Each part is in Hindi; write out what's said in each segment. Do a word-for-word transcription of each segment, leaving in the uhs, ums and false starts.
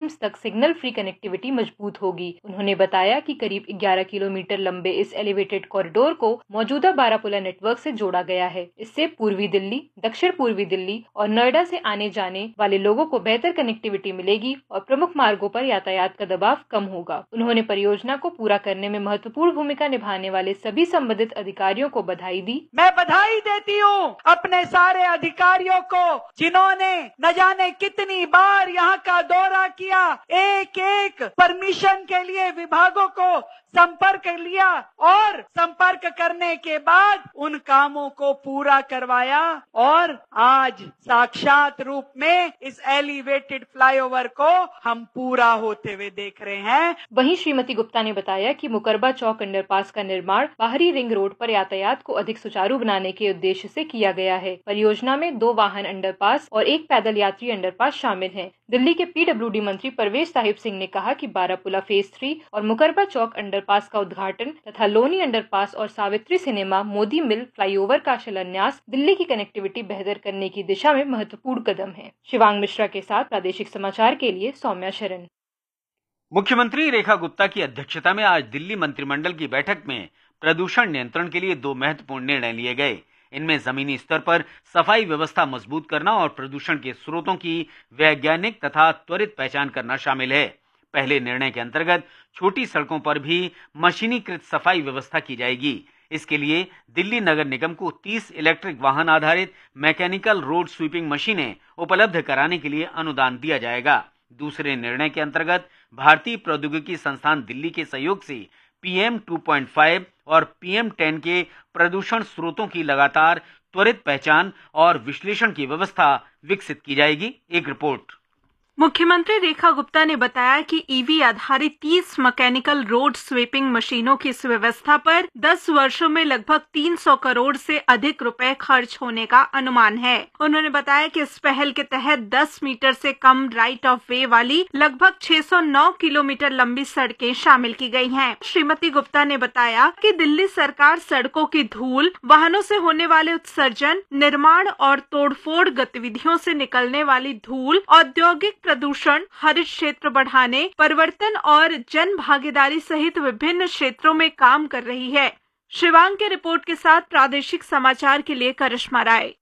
एम्स तक सिग्नल फ्री कनेक्टिविटी मजबूत होगी। उन्होंने बताया कि करीब ग्यारह किलोमीटर लंबे इस एलिवेटेड कॉरिडोर को मौजूदा बारापुला नेटवर्क से जोड़ा गया है। इससे पूर्वी दिल्ली, दक्षिण पूर्वी दिल्ली और नोएडा से आने जाने वाले लोगों को बेहतर कनेक्टिविटी मिलेगी और प्रमुख मार्गों पर यातायात का दबाव कम होगा। उन्होंने परियोजना को पूरा करने में महत्वपूर्ण भूमिका निभाने वाले सभी संबंधित अधिकारियों को बधाई दी। मैं बधाई देती हूँ अपने सारे अधिकारियों को जिन्होंने न जाने कितनी बार यहाँ का दौरा किया, एक एक परमिशन के लिए विभागों को संपर्क लिया और संपर्क करने के बाद उन कामों को पूरा करवाया और आज साक्षात रूप में इस एलिवेटेड फ्लाईओवर को हम पूरा होते हुए देख रहे हैं। वहीं श्रीमती गुप्ता ने बताया कि मुकरबा चौक अंडरपास का निर्माण बाहरी रिंग रोड पर यातायात को अधिक सुचारू बनाने के उद्देश्य से किया गया है। परियोजना में दो वाहन अंडरपास और एक पैदल यात्री अंडरपास शामिल हैं। दिल्ली के पीडब्ल्यूडी मंत्री परवेज साहिब सिंह ने कहा कि बारापुला फेज थ्री और मुकरबा चौक अंडरपास का उद्घाटन तथा लोनी अंडरपास और सावित्री सिनेमा मोदी मिल फ्लाईओवर का शिलान्यास दिल्ली की कनेक्टिविटी बेहतर करने की दिशा में महत्वपूर्ण कदम है। शिवांग मिश्रा के साथ प्रादेशिक समाचार के लिए सौम्या शरण। मुख्यमंत्री रेखा गुप्ता की अध्यक्षता में आज दिल्ली मंत्रिमंडल की बैठक में प्रदूषण नियंत्रण के लिए दो महत्वपूर्ण निर्णय लिए गए। इनमें जमीनी स्तर पर सफाई व्यवस्था मजबूत करना और प्रदूषण के स्रोतों की वैज्ञानिक तथा त्वरित पहचान करना शामिल है। पहले निर्णय के अंतर्गत छोटी सड़कों पर भी मशीनीकृत सफाई व्यवस्था की जाएगी। इसके लिए दिल्ली नगर निगम को तीस इलेक्ट्रिक वाहन आधारित मैकेनिकल रोड स्वीपिंग मशीनें उपलब्ध कराने के लिए अनुदान दिया जाएगा। दूसरे निर्णय के अंतर्गत भारतीय प्रौद्योगिकी संस्थान दिल्ली के सहयोग से पीएम टू पॉइंट फाइव और पीएम टेन के प्रदूषण स्रोतों की लगातार त्वरित पहचान और विश्लेषण की व्यवस्था विकसित की जाएगी। एक रिपोर्ट। मुख्यमंत्री रेखा गुप्ता ने बताया कि ईवी आधारित तीस मैकेनिकल रोड स्वीपिंग मशीनों की इस व्यवस्था पर दस वर्षों में लगभग तीन सौ करोड़ से अधिक रुपए खर्च होने का अनुमान है। उन्होंने बताया कि इस पहल के तहत दस मीटर से कम राइट ऑफ वे वाली लगभग छह सौ नौ किलोमीटर लंबी सड़कें शामिल की गई हैं। श्रीमती गुप्ता ने बताया कि दिल्ली सरकार सड़कों की धूल, वाहनों से होने वाले उत्सर्जन, निर्माण और तोड़फोड़ गतिविधियों से निकलने वाली धूल, औद्योगिक प्रदूषण, हरित क्षेत्र बढ़ाने, परिवर्तन और जन भागीदारी सहित विभिन्न क्षेत्रों में काम कर रही है। शिवांग के रिपोर्ट के साथ प्रादेशिक समाचार के लिए करिश्मा राय।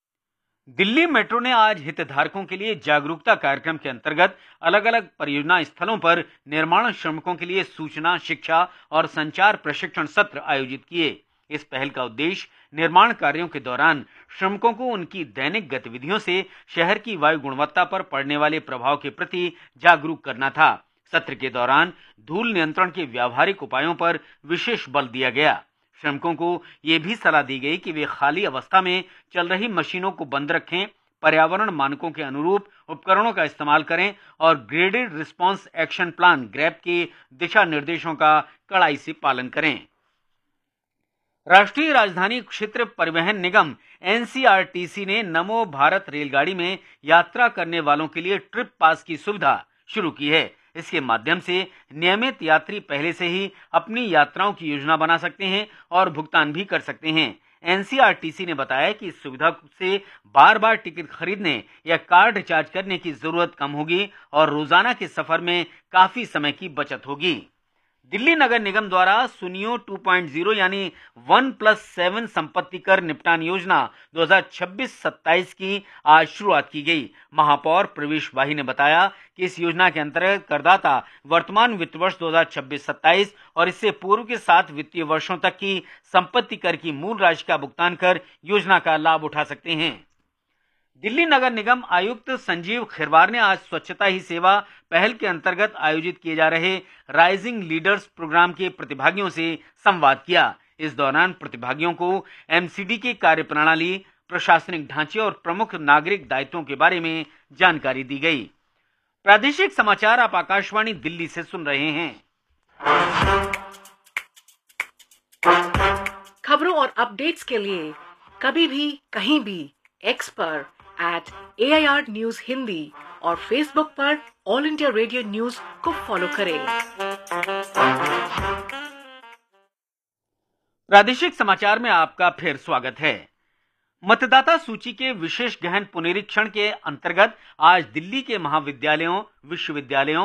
दिल्ली मेट्रो ने आज हितधारकों के लिए जागरूकता कार्यक्रम के अंतर्गत अलग अलग परियोजना स्थलों पर निर्माण श्रमिकों के लिए सूचना, शिक्षा और संचार प्रशिक्षण सत्र आयोजित किए। इस पहल का उद्देश्य निर्माण कार्यों के दौरान श्रमिकों को उनकी दैनिक गतिविधियों से शहर की वायु गुणवत्ता पर पड़ने वाले प्रभाव के प्रति जागरूक करना था। सत्र के दौरान धूल नियंत्रण के व्यावहारिक उपायों पर विशेष बल दिया गया। श्रमिकों को ये भी सलाह दी गई कि वे खाली अवस्था में चल रही मशीनों को बंद रखें, पर्यावरण मानकों के अनुरूप उपकरणों का इस्तेमाल करें और graded response action plan grab के दिशा निर्देशों का कड़ाई से पालन करें। राष्ट्रीय राजधानी क्षेत्र परिवहन निगम एनसीआरटीसी ने नमो भारत रेलगाड़ी में यात्रा करने वालों के लिए ट्रिप पास की सुविधा शुरू की है। इसके माध्यम से नियमित यात्री पहले से ही अपनी यात्राओं की योजना बना सकते हैं और भुगतान भी कर सकते हैं। एनसीआरटीसी ने बताया कि इस सुविधा से बार बार टिकट खरीदने या कार्ड चार्ज करने की जरूरत कम होगी और रोजाना के सफर में काफी समय की बचत होगी। दिल्ली नगर निगम द्वारा सुनियो टू पॉइंट ज़ीरो यानी वन प्लस सेवन संपत्ति कर निपटान योजना दो हज़ार छब्बीस सत्ताईस की आज शुरुआत की गई। महापौर प्रवेश वाही ने बताया कि इस योजना के अंतर्गत करदाता वर्तमान वित्त वर्ष दो हज़ार छब्बीस सत्ताईस और इससे पूर्व के सात वित्तीय वर्षों तक की संपत्ति कर की मूल राशि का भुगतान कर योजना का लाभ उठा सकते हैं। दिल्ली नगर निगम आयुक्त संजीव खिरवार ने आज स्वच्छता ही सेवा पहल के अंतर्गत आयोजित किए जा रहे राइजिंग लीडर्स प्रोग्राम के प्रतिभागियों से संवाद किया। इस दौरान प्रतिभागियों को एमसीडी के कार्यप्रणाली, प्रशासनिक ढांचे और प्रमुख नागरिक दायित्वों के बारे में जानकारी दी गई। प्रादेशिक समाचार आप आकाशवाणी दिल्ली से सुन रहे हैं। खबरों और अपडेट्स के लिए कभी भी कहीं भी एक्स पर eight A I R news Hindi और फेसबुक पर ऑल इंडिया रेडियो न्यूज को फॉलो करें। प्रादेशिक समाचार में आपका फिर स्वागत है। मतदाता सूची के विशेष गहन पुनरीक्षण के अंतर्गत आज दिल्ली के महाविद्यालयों, विश्वविद्यालयों